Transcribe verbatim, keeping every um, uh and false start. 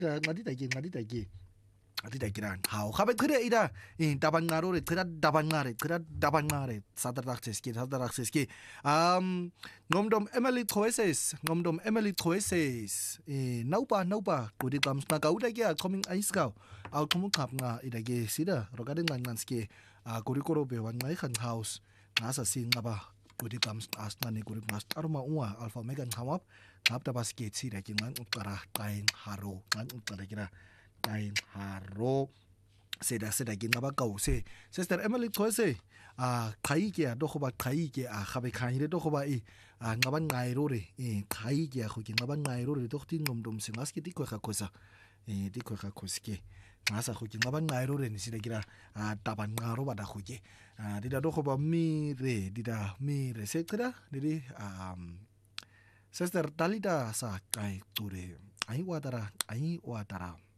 ngadi ta ke ngadi ta ke ngadi ta ke ran hao khabe khre ida in taban ngaro re khra daban ngare khra daban ngare sadarak seski sadarak seski um ngomdom Emily Troeses ngomdom Emily Troeses e naupa naupa kudi kams na kauda ke coming ice gao au kumu khap nga ida ke sida rogading ngan ske a kuri koro be wan ngai khan house ngasa sin ngaba kudi kams asna ne kuri mas arma uwa alpha megan khamap ngap ta basket sida ke ngan utara kain haro ngan utara kira kain haro seda seda ke ngaba kau se sister Emily Troese a khai ke do khoba khai ke a khabe khai re do khoba e a ngaba ngai ro re e khai ke a khu ke ngaba ngai ro re do tin ngomdom singas ke ti ko kha khosa e ti ko kha khoske ngasa khu ke ngaba ngai ro re ni sida kira a taban ngaro ba da khu ke a dida do khoba mi re dida mi re se kra didi um sister Talida sa kai ture ai watara ai watara